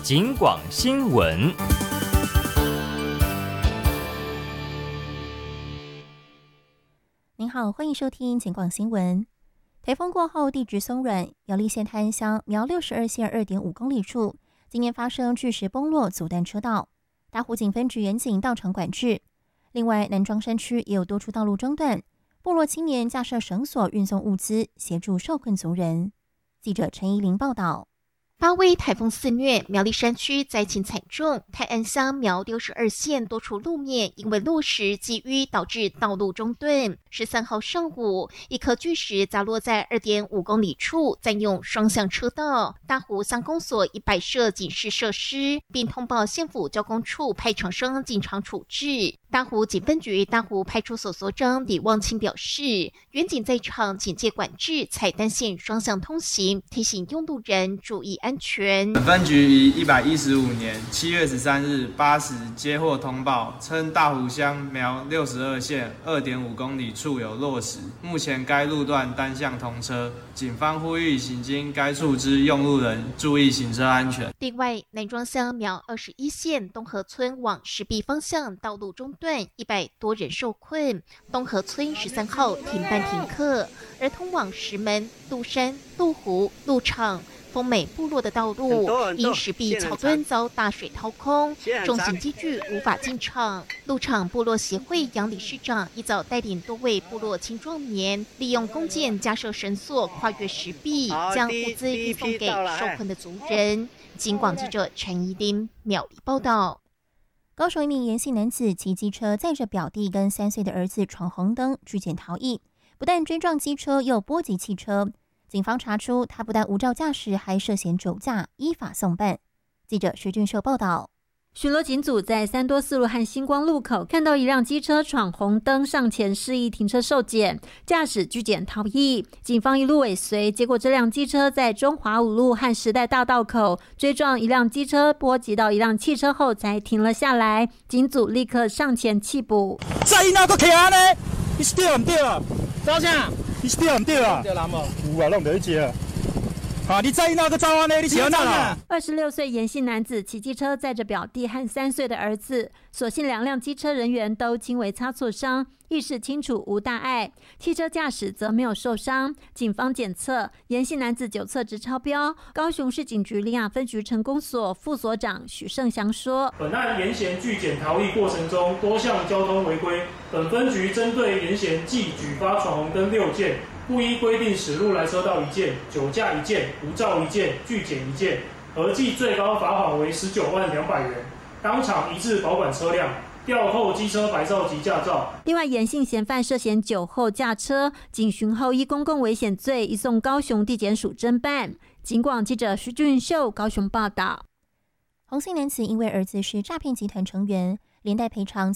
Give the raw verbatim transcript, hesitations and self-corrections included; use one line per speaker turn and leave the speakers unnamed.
警广新闻。
您好，欢迎收听警广新闻。台风过后地质松软，苗栗县泰安乡苗六十二线二点五公里处今年发生巨石崩落阻断车道，大湖警分局员警到场管制。另外，南庄山区也有多处道路中断，部落青年架设绳索运送物资，协助受困族人。记者陈怡玲报道。
发威台风肆虐，苗栗山区灾情惨重。泰安乡苗六十二线多处路面因为落石积淤导致道路中断。十三号上午，一颗巨石砸落在二点五公里处，占用双向车道。大湖乡公所已摆设警示设施，并通报县府交工处派厂商进场处置。大湖警分局大湖派出所所长李望清表示，员警在场警戒管制，采单线双向通行，提醒用路人注意安全。
本分局于一百一十五年七月十三日八时接获通报，称大湖乡苗六十二线二点五公里处有落石，目前该路段单向通车，警方呼吁行经该处之用路人注意行车安全。
另外，南庄乡苗二十一线东河村往石壁方向道路中断，一百多人受困。东河村十三号停班停课，而通往石门、鹿山、鹿湖、鹿场、丰美部落的道路因石壁桥墩遭大水掏空，重型机具无法进场。鹿场部落协会杨理事长一早带领多位部落青壮年，利用弓箭架设绳索跨越石壁，将物资运送给受困的族人。警广记者陈怡琳苗栗报道。
高雄一名严姓男子骑机车载着表弟跟三岁的儿子闯红灯拒检逃逸，不但追撞机车，又波及汽车。警方查出他不但无照驾驶，还涉嫌酒驾，依法送办。记者徐俊秀报道。
巡逻警组在三多四路和星光路口看到一辆机车闯红灯，上前示意停车受检，驾驶拒检逃逸。警方一路尾随，结果这辆机车在中华五路和时代大道口追撞一辆机车，波及到一辆汽车后才停了下来。警组立刻上前缉捕。
再那个骑安呢？你是对唔对啊？走啥？你是对唔对啊？对啦冇。有啊，弄得一啊。啊！你在意那个照案呢？你喜欢那个？
二十六岁严姓男子骑机车载着表弟和三岁的儿子，所幸两辆机车人员都轻微擦挫伤，意识清楚，无大碍。汽车驾驶则没有受伤。警方检测严姓男子酒测值超标。高雄市警局林雅分局成功所副所长许胜祥说：“
本案严嫌拒检逃逸过程中多项交通违规，本分局针对严嫌记举发闯红灯六件。”不依规定驶入来车道一件，酒驾一件，无照一件，拒检一件，合计最高罚款为十九万两百元，当场移至保管车辆，吊扣机车牌照及驾照。
另外，严姓嫌犯涉嫌酒后驾车，警询后依公共危险罪移送高雄地检署侦办。警广记者徐俊秀高雄报道。
洪姓男子因为儿子是诈骗集团成员，连带赔偿